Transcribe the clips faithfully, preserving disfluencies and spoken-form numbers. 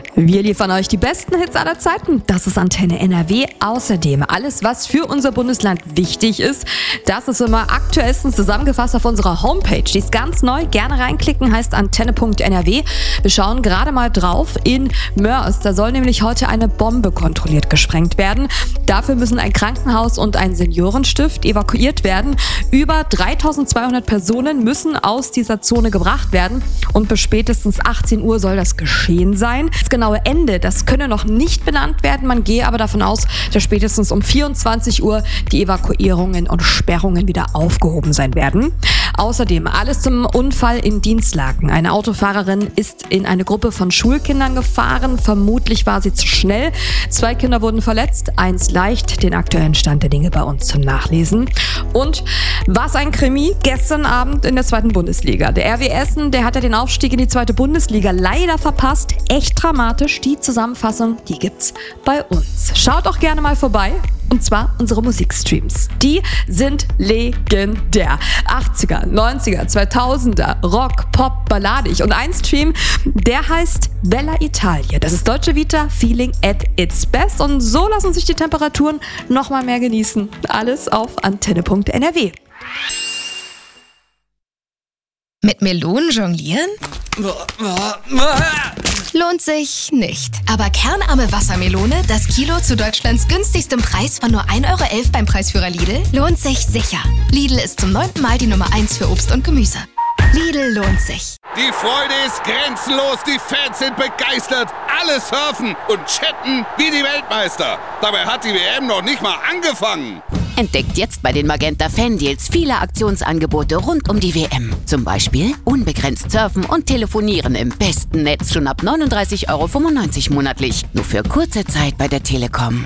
Wir liefern euch die besten Hits aller Zeiten. Das ist Antenne N R W. Außerdem alles, was für unser Bundesland wichtig ist. Das ist immer aktuellstens zusammengefasst auf unserer Homepage. Die ist ganz neu. Gerne reinklicken, heißt antenne punkt n r w. Wir schauen gerade mal drauf in Mörs. Da soll nämlich heute eine Bombe kontrolliert gesprengt werden. Dafür müssen ein Krankenhaus und ein Seniorenstift evakuiert werden. Über dreitausendzweihundert Personen müssen aus dieser Zone gebracht werden. Und bis spätestens achtzehn Uhr soll das geschehen sein. Das genaue Ende, das könne noch nicht benannt werden. Man gehe aber davon aus, dass spätestens um vierundzwanzig Uhr die Evakuierungen und Sperrungen wieder aufgehoben sein werden. Außerdem alles zum Unfall in Dienstlaken. Eine Autofahrerin ist in eine Gruppe von Schulkindern gefahren. Vermutlich war sie zu schnell. Zwei Kinder wurden verletzt, eins leicht. Den aktuellen Stand der Dinge bei uns zum Nachlesen. Und was ein Krimi gestern Abend in der zweiten Bundesliga. Der R W Essen, der hat ja den Aufstieg in die zweite Bundesliga leider verpasst. Echt dramatisch. Die Zusammenfassung, die gibt's bei uns. Schaut auch gerne mal vorbei. Und zwar unsere Musikstreams. Die sind legendär. achtziger, neunziger, zweitausender, Rock, Pop, balladig. Und ein Stream, der heißt Bella Italia. Das ist Deutsche Vita, Feeling at its best. Und so lassen sich die Temperaturen noch mal mehr genießen. Alles auf antenne punkt n r w. Mit Melonen jonglieren? Lohnt sich nicht. Aber kernarme Wassermelone, das Kilo zu Deutschlands günstigstem Preis von nur ein Euro elf beim Preisführer Lidl, lohnt sich sicher. Lidl ist zum neunten Mal die Nummer eins für Obst und Gemüse. Lidl lohnt sich. Die Freude ist grenzenlos, die Fans sind begeistert. Alle surfen und chatten wie die Weltmeister. Dabei hat die W M noch nicht mal angefangen. Entdeckt jetzt bei den Magenta Fan-Deals viele Aktionsangebote rund um die W M. Zum Beispiel unbegrenzt surfen und telefonieren im besten Netz schon ab neununddreißig Euro fünfundneunzig monatlich. Nur für kurze Zeit bei der Telekom.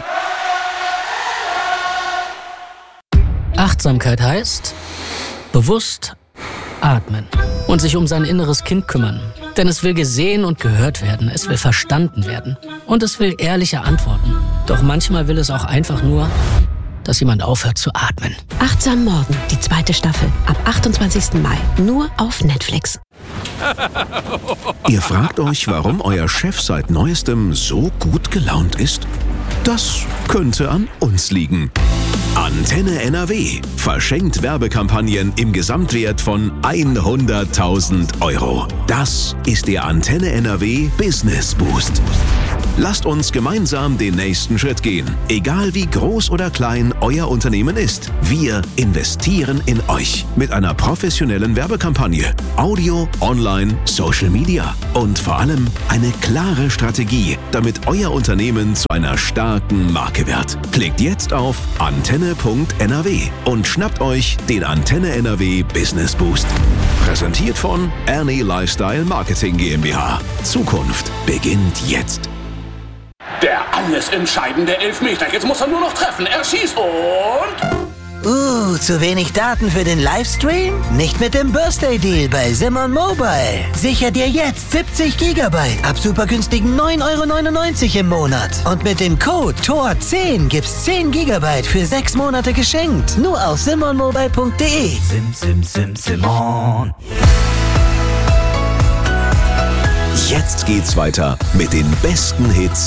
Achtsamkeit heißt bewusst atmen und sich um sein inneres Kind kümmern. Denn es will gesehen und gehört werden, es will verstanden werden und es will ehrliche Antworten. Doch manchmal will es auch einfach nur, dass jemand aufhört zu atmen. Achtsam Morgen, die zweite Staffel, ab achtundzwanzigsten Mai, nur auf Netflix. Ihr fragt euch, warum euer Chef seit Neuestem so gut gelaunt ist? Das könnte an uns liegen. Antenne N R W verschenkt Werbekampagnen im Gesamtwert von hunderttausend Euro. Das ist der Antenne N R W Business Boost. Lasst uns gemeinsam den nächsten Schritt gehen. Egal wie groß oder klein euer Unternehmen ist, wir investieren in euch mit einer professionellen Werbekampagne, Audio, Online, Social Media und vor allem eine klare Strategie, damit euer Unternehmen zu einer starken Marke wird. Klickt jetzt auf antenne punkt n r w und schnappt euch den Antenne N R W Business Boost. Präsentiert von Ernie Lifestyle Marketing GmbH. Zukunft beginnt jetzt. Der alles entscheidende Elfmeter. Jetzt muss er nur noch treffen. Er schießt und... Uh, zu wenig Daten für den Livestream? Nicht mit dem Birthday Deal bei Simon Mobile. Sicher dir jetzt siebzig Gigabyte ab super günstigen neun Euro neunundneunzig im Monat. Und mit dem Code T O R zehn gibt's zehn Gigabyte für sechs Monate geschenkt. Nur auf simon mobile punkt d e. Sim, sim, sim, Simon. Jetzt geht's weiter mit den besten Hits